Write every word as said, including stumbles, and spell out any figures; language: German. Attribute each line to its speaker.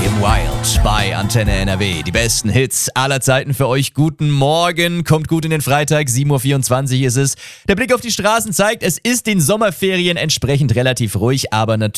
Speaker 1: Kim Wilde bei Antenne N R W. Die besten Hits aller Zeiten für euch. Guten Morgen, kommt gut in den Freitag, sieben Uhr vierundzwanzig ist es. Der Blick auf die Straßen zeigt, es ist den Sommerferien entsprechend relativ ruhig, aber natürlich